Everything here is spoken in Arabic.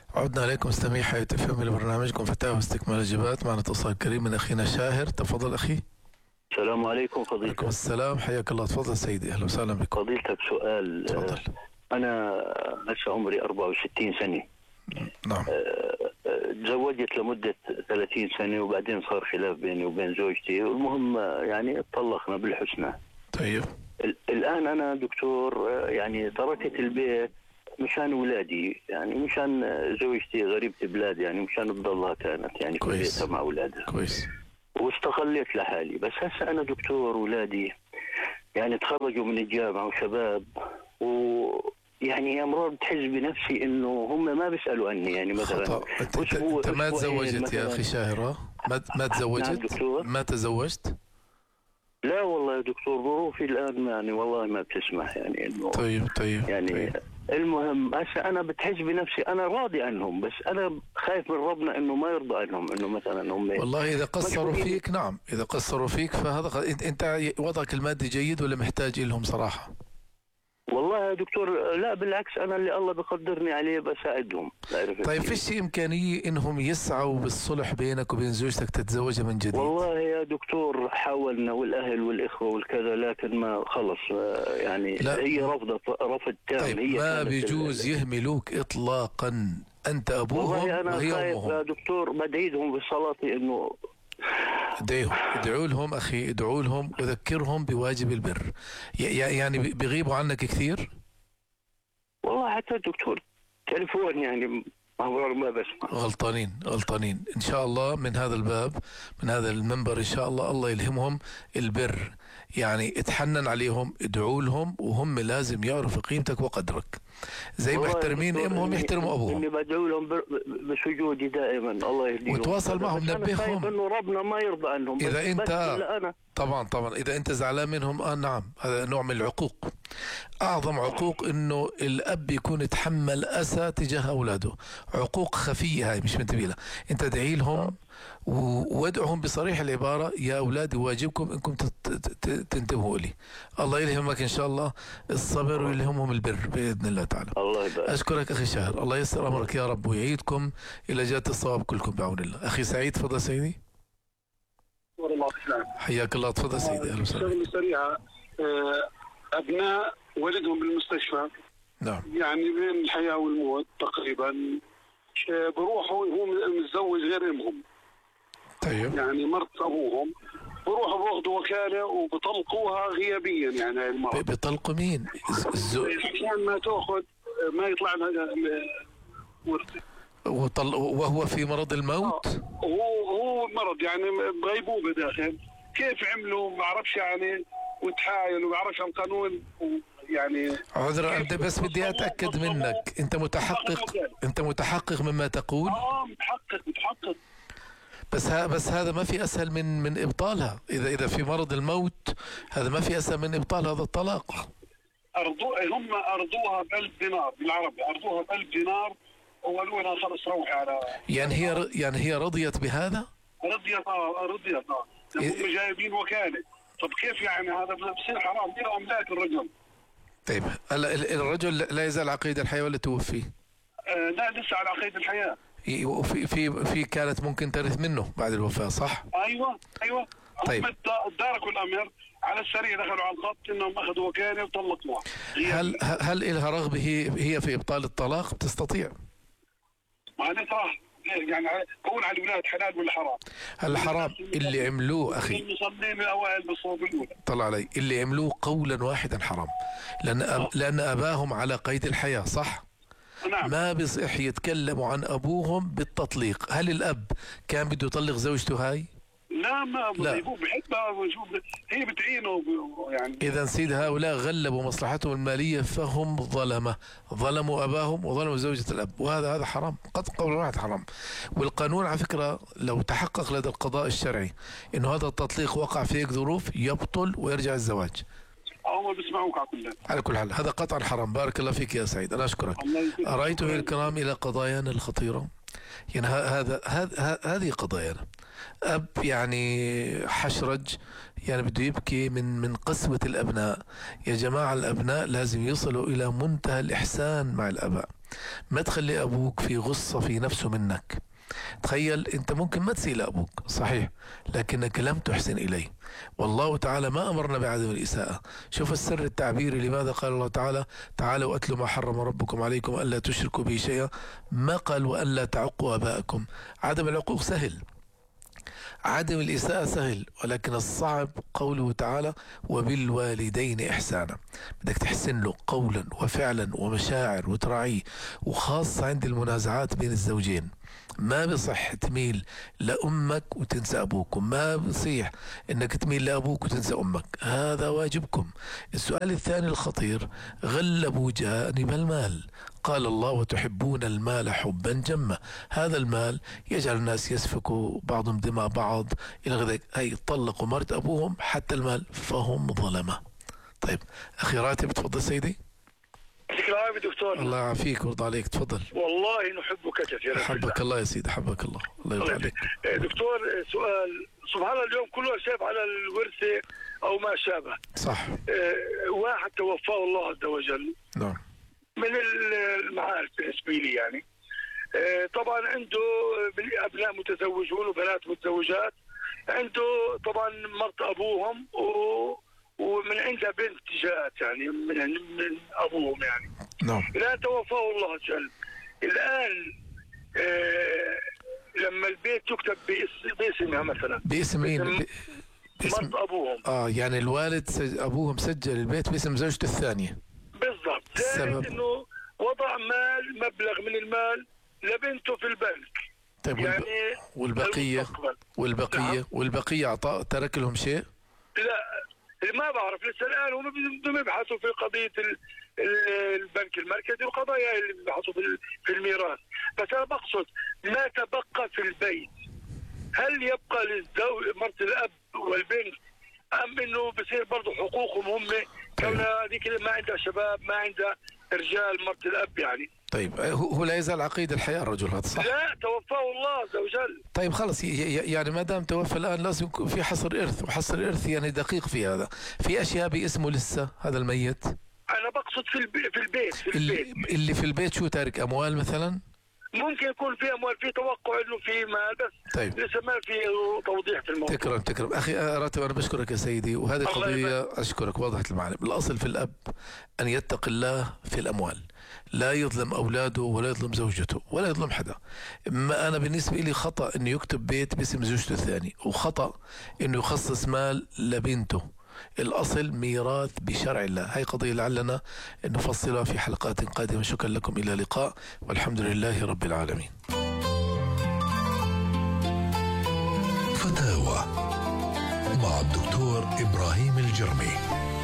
عدنا عليكم مستمعي حياة FM لبرنامجكم فتاوى واستكمال الإجابات. معنا اتصال كريم من أخينا شاهر. تفضل أخي. السلام عليكم فضيلتك. عليكم السلام، حياك الله. تفضل سيدي، أهلا وسهلا بكم. فضيلتك سؤال. تفضل. أنا هسه عمري 64 سنة. نعم. تزوجت لمدة 30 سنة وبعدين صار خلاف بيني وبين زوجتي، والمهم يعني اتطلقنا بالحسنى. طيب. الآن أنا دكتور، يعني تركت البيت مشان أولادي، يعني مشان زوجتي غريبة بلاد، يعني مشان تضلها كانت يعني كويسة مع أولادها. كويس. واستقليت لحالي. بس هسه أنا دكتور، أولادي يعني تخرجوا من الجامعة وشباب، ويعني أمرار بتحس بنفسي إنه هم ما بيسألوا عني. يعني مثلا خطأ. أنت ما تزوجت يا أخي شاهر؟ ما تزوجت؟ نعم ما تزوجت؟ لا والله يا دكتور، ظروفي الآن يعني والله ما بتسمح يعني إنه طيب يعني طيب. المهم هسه أنا بتحس بنفسي أنا راضي عنهم، بس أنا خايف من ربنا إنه ما يرضى عنهم، إنه مثلا هم والله إذا قصروا فيك، نعم إذا قصروا فيك فهذا أنت وضعك المادي جيد ولا محتاج لهم صراحة؟ والله يا دكتور لا بالعكس، أنا اللي الله بقدرني عليه بساعدهم. طيب فيش إمكانية إنهم يسعوا بالصلح بينك وبين زوجتك تتزوجها من جديد؟ والله يا دكتور حاولنا، والأهل والإخوة والكذا، لكن ما خلص يعني لا. هي رفض تام. طيب هي ما بيجوز يهملوك إطلاقا. أنت أبوهم والله أنا وهي أمهم. يا دكتور بدعيهم بصلاتي إنه ادعوا لهم أخي، ادعوا لهم وذكرهم بواجب البر. يعني بيغيبوا عنك كثير؟ والله حتى الدكتور تليفون يعني ما بسمع. غلطانين. إن شاء الله من هذا الباب، من هذا المنبر، إن شاء الله يلهمهم البر. يعني اتحنن عليهم، ادعوا لهم، وهم لازم يعرفوا قيمتك وقدرك زي ما محترمين امهم يحترموا ابوهم. اني بدعو لهم بسجودي دائما الله يهديهم، وتواصل معهم، نبههم انه ربنا ما يرضى عنهم. اذا انت أنا طبعا اذا انت زعلان منهم نعم، هذا نوع من العقوق. اعظم عقوق انه الاب يكون يتحمل اسى تجاه اولاده. عقوق خفيه هاي مش منتبه لها. انت ادعي لهم وادعهم بصريح العبارة: يا أولادي واجبكم إنكم تنتبهوا لي. الله يلهمك إن شاء الله الصبر ويلهمهم البر بإذن الله تعالى. الله يبارك. أشكرك أخي شاهر، الله يسر أمرك يا رب ويعيدكم إلى جهة الصواب كلكم بعون الله. أخي سعيد تفضل سيدي. حياك الله. تفضل سيدي. أهلا وسهلا. شغله سريعة. أبناء ولدهم بالمستشفى، نعم، يعني بين الحياة والموت تقريبا، بروحوا هو متزوج غير امهم. طيب. يعني مرت ابوهم، بروحوا باخذوا وكاله وبطلقوها غيابيا. يعني المرض بيطلقوا مين؟ عشان ما تاخذ، ما يطلع لها ورثه. وهو في مرض الموت؟ هو مرض يعني بغيبوبه داخل. كيف عملوا ما بعرفش يعني، وتحايلوا ما بعرفش القانون يعني. عذرا انت بس بدي اتاكد منك، انت متحقق مما تقول؟ متحقق. بس هذا ما في اسهل من ابطالها. اذا في مرض الموت هذا ما في اسهل من ابطال هذا الطلاق. هم ارضوها ب1000 دينار بالعربي، ارضوها ب1000 دينار وقالوا لها خلص روحي على. يعني هي رضيت بهذا؟ رضيت. هم جايبين وكاله. طب كيف يعني هذا بصير حرام؟ دي املاك الرجل. طيب هلا الرجل لا يزال على قيد الحياه ولا توفي؟ لا لسه على قيد الحياه. في كانت ممكن ترث منه بعد الوفاه صح؟ ايوه. طيب. هم داركوا الامر على السريع، دخلوا على الخط انهم اخذوا وكاله وطلقوها. هل لها رغبه هي في ابطال الطلاق؟ بتستطيع؟ ما نطرح يعني قول على الولاد حلال ولا حرام؟ الحرام اللي عملوه اخي. المصلين الاوائل بالصوب الاولى. طلع علي اللي عملوه قولا واحدا حرام، لان اباهم على قيد الحياه صح؟ نعم. ما بيصح يتكلموا عن ابوهم بالتطليق. هل الاب كان بده يطلق زوجته هاي؟ لا ما بحبها، هي بتعينه يعني. اذا سيد هؤلاء غلبوا مصلحتهم الماليه فهم ظلموا اباهم وظلموا زوجة الاب، وهذا حرام قد قول واحد حرام. والقانون على فكره لو تحقق لدى القضاء الشرعي انه هذا التطليق وقع في هيك ظروف يبطل ويرجع الزواج. هم بيسمعوك على كل حال هذا قطعا حرام. بارك الله فيك يا سعيد، انا اشكرك. أرأيتم الكرام الى قضايانا الخطيره. يعني هذه قضايانا. أب يعني حشرج، يعني بده يبكي من قسوة الأبناء. يا جماعة الأبناء لازم يصلوا إلى منتهى الإحسان مع الآباء. ما تخلي أبوك في غصة في نفسه منك. تخيل أنت ممكن ما تسيء لأبوك صحيح، لكنك لم تحسن إليه، والله تعالى ما أمرنا بعدم الإساءة. شوف السر التعبيري، لماذا قال الله تعالى تعالوا أتلوا ما حرم ربكم عليكم ألا تشركوا به شيئا، ما قال وألا تعقوا آباءكم. عدم العقوق سهل، عدم الإساءة سهل، ولكن الصعب قوله تعالى وبالوالدين إحسانا. بدك تحسن له قولا وفعلا ومشاعر وتراعيه، وخاصة عند المنازعات بين الزوجين. ما بصح تميل لأمك وتنسى أبوك، وما بصيح إنك تميل لأبوك وتنسى أمك، هذا واجبكم. السؤال الثاني الخطير، غلبوا جانب المال. قال الله وتحبون المال حبا جما. هذا المال يجعل الناس يسفكوا بعضهم دماء بعض إلى غير أي طلقوا مرت أبوهم حتى المال، فهم ظلمة. طيب أخي راتب تفضل سيدي. يعطيك العافية دكتور. الله يعافيك ويرضى عليك، تفضل. والله نحبك كثيرا. حبك الله يا سيدي، حبك الله، الله يرضى عليك. دكتور سؤال، سبحان الله اليوم كله شايف على الورثة أو ما شابه. صح. واحد توفاه الله عز وجل. نعم. من المعارف بالنسبة لي يعني. طبعا عنده أبناء متزوجون وبنات متزوجات، عنده طبعا مرت أبوهم ومن عندها بنت جاءت يعني من أبوهم يعني. نعم. الآن توفاه الله عز وجل. الآن لما البيت يكتب باسمها مثلا، باسم مين؟ مرت أبوهم. يعني الوالد أبوهم سجل البيت باسم زوجته الثانية. بالضبط. السبب إنه وضع مبلغ من المال لبنته في البنك. طيب يعني والبقية أعطاه، ترك لهم شيء؟ لا ما بعرف لسه الآن، هم بدهم يبحثوا في قضية البنك المركزي والقضايا اللي بيبحثوا في الميراث. بس أنا بقصد ما تبقى في البيت، هل يبقى للزوج مرت الأب والبنت، أم إنه بصير برضه حقوقهم هم كونها هذيك ما عندها شباب، ما عندها رجال مرت الأب يعني. طيب هو لا يزال عقيد الحياة الرجل هذا صح؟ لا توفاه الله عز وجل. طيب خلص، يعني ما دام توفى الآن لازم يكون في حصر إرث، وحصر الإرث يعني دقيق في هذا. في أشياء باسمه لسه هذا الميت؟ أنا بقصد في البيت. اللي في البيت شو تارك؟ أموال مثلا؟ ممكن يكون في أموال، في توقع إنه في مال، بس طيب. لسه ما في توضيح في الموضوع. تكرم أخي راتب، أنا بشكرك يا سيدي، وهذه قضية أشكرك وضحت المعاني. الأصل في الأب أن يتقي الله في الأموال، لا يظلم أولاده ولا يظلم زوجته ولا يظلم حدا. ما أنا بالنسبة لي خطأ إنه يكتب بيت باسم زوجته الثاني، وخطأ إنه يخصص مال لبنته. الأصل ميراث بشرع الله. هاي قضية لعلنا نفصلها في حلقات قادمة. شكرا لكم، إلى اللقاء، والحمد لله رب العالمين. فتاوى مع الدكتور إبراهيم الجرمي.